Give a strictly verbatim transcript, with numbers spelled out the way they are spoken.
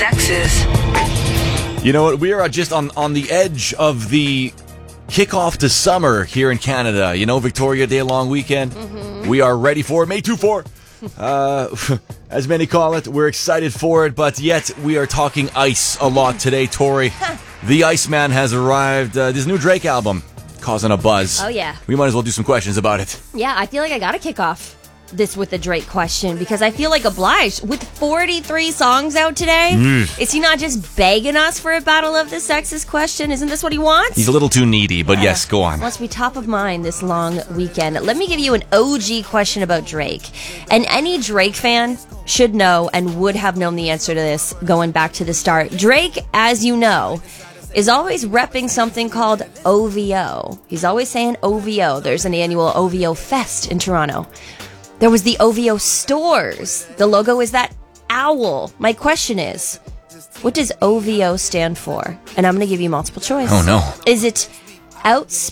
Texas. You know what? We are just on, on the edge of the kickoff to summer here in Canada. You know, Victoria Day long weekend. Mm-hmm. We are ready for it. May twenty-fourth. Uh, as many call it. We're excited for it, but yet we are talking ice a lot today, Tori. The Iceman has arrived. Uh, this new Drake album causing a buzz. Oh, yeah. We might as well do some questions about it. Yeah, I feel like I gotta kick off this with the Drake question because I feel like obliged. With forty-three songs out today, mm. is he not just begging us for a battle of the sexes question? Isn't this what he wants? He's a little too needy, but uh, yes, go on. Wants to be top of mind this long weekend. Let me give you an O G question about Drake. And any Drake fan should know and would have known the answer to this going back to the start. Drake, as you know, is always repping something called O V O. He's always saying O V O. There's an annual O V O Fest in Toronto. There was the O V O stores. The logo is that owl. My question is, what does O V O stand for? And I'm going to give you multiple choice. Oh, no. Is it outspoken?